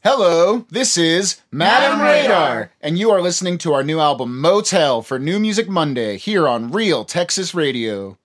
Hello, this is Madam Radar, and you are listening to our new album Motel for New Music Monday here on Real Texas Radio.